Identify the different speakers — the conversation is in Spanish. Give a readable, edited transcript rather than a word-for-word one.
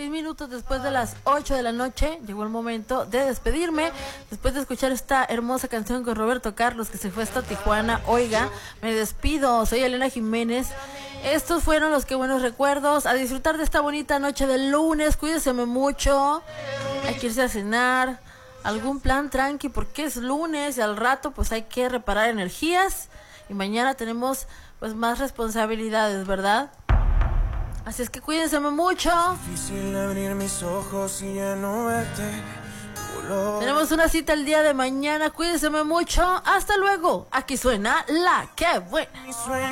Speaker 1: 6 minutos después de las 8 de la noche, llegó el momento de despedirme. Después de escuchar esta hermosa canción con Roberto Carlos, que se fue hasta Tijuana, oiga, me despido. Soy Elena Jiménez. Estos fueron los que buenos recuerdos. A disfrutar de esta bonita noche del lunes. Cuídense mucho. Hay que irse a cenar. Algún plan tranqui porque es lunes y al rato pues hay que reparar energías. Y mañana tenemos pues más responsabilidades, ¿verdad? Así es que cuídense mucho.
Speaker 2: Difícil abrir mis ojos y ya no verte.
Speaker 1: Tenemos una cita el día de mañana. Cuídense mucho. Hasta luego. Aquí suena La Que Buena.